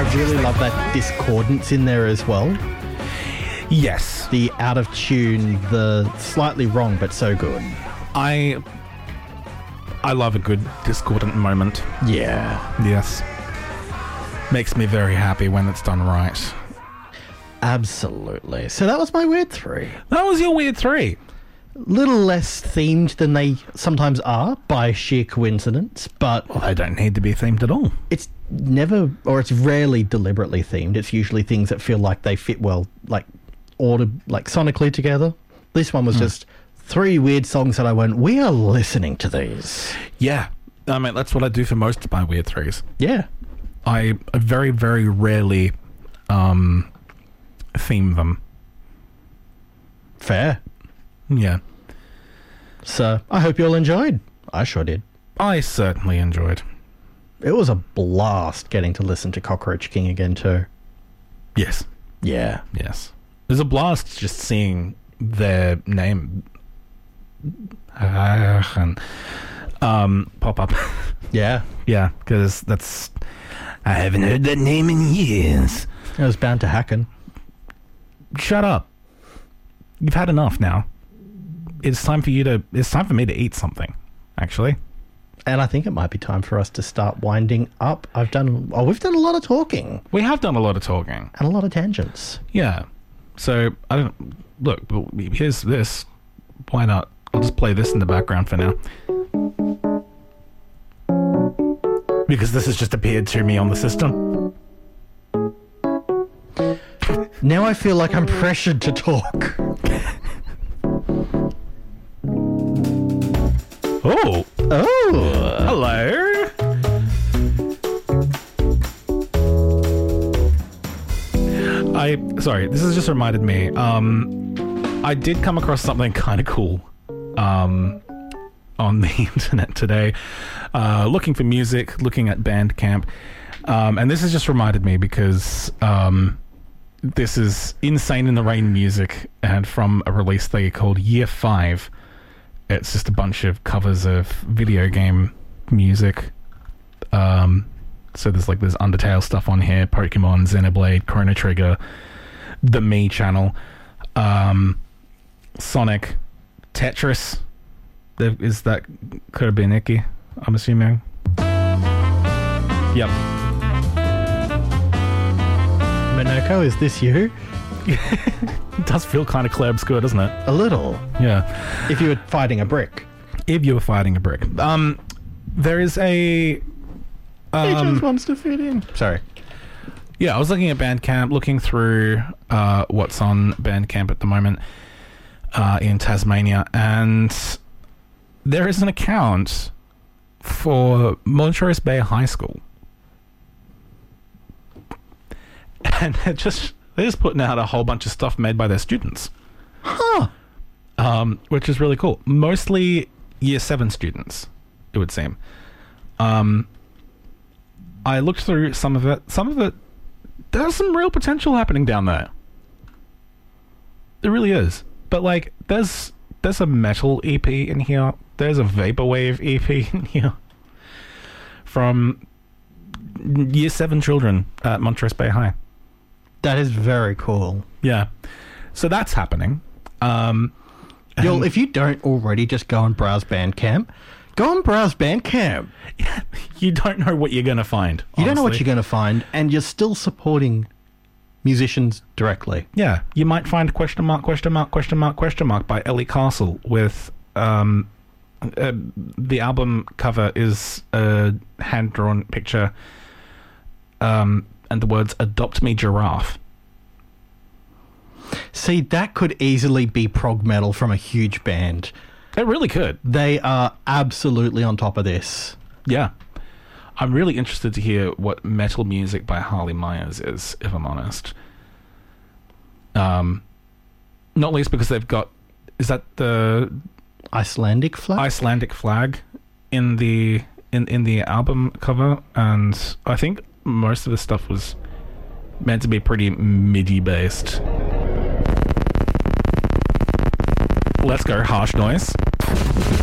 really love that discordance in there as well. Yes. The out of tune, the slightly wrong, but so good. I love a good discordant moment. Yeah. Yes. Makes me very happy when it's done right. Absolutely. So that was my weird 3. That was your weird 3. Little less themed than they sometimes are by sheer coincidence, but... Well, they don't need to be themed at all. It's never, or it's rarely deliberately themed. It's usually things that feel like they fit well, like sonically together. This one was just 3 weird songs that I went, we are listening to these. Yeah. I mean, that's what I do for most of my weird 3s. Yeah. I very, very rarely theme them. Fair. Yeah. So, I hope you all enjoyed. I sure did. I certainly enjoyed. It was a blast getting to listen to Cockroach King again too. Yes. Yeah. Yes. It was a blast just seeing their name and pop up. Yeah. Yeah, because that's... I haven't heard that name in years. It was bound to happen. Shut up. You've had enough now. It's time for me to eat something, actually. And I think it might be time for us to start winding up. We've done a lot of talking. We have done a lot of talking. And a lot of tangents. Yeah. So, here's this. Why not? I'll just play this in the background for now. Because this has just appeared to me on the system. Now I feel like I'm pressured to talk. Oh. Oh. Hello. Sorry, this has just reminded me. I did come across something kind of cool on the internet today. Looking for music, looking at Bandcamp. And this has just reminded me because this is Insane in the Rain music, and from a release they called Year 5. It's just a bunch of covers of video game music. So there's Undertale stuff on here, Pokemon, Xenoblade, Chrono Trigger, the Me channel, Sonic, Tetris. Is that could have been Icky, I'm assuming. Yep. Minoko, is this you? It does feel kind of Claire Obscure, doesn't it? A little. Yeah. If you were fighting a brick. If you were fighting a brick. There is a... he just wants to fit in. Sorry. Yeah, I was looking at Bandcamp, looking through what's on Bandcamp at the moment in Tasmania, and there is an account for Montrose Bay High School. And they're just putting out a whole bunch of stuff made by their students. Huh. Which is really cool. Mostly Year 7 students, it would seem. I looked through some of it. Some of it, there's some real potential happening down there. There really is. But, there's a metal EP in here. There's a vaporwave EP in here. From Year 7 children at Montrose Bay High. That is very cool. Yeah. So that's happening. If you don't already just go and browse Bandcamp, go and browse Bandcamp. Yeah, you don't know what you're going to find. You don't know what you're going to find, and you're still supporting musicians directly. Yeah. You might find question mark by Ellie Castle with... the album cover is a hand-drawn picture and the words "Adopt Me Giraffe." See, that could easily be prog metal from a huge band. It really could. They are absolutely on top of this. Yeah. I'm really interested to hear what metal music by Harley Myers is, if I'm honest. Not least because they've got... Is that the... Icelandic flag in the album cover, and I think most of the stuff was meant to be pretty MIDI based. Let's go, harsh noise.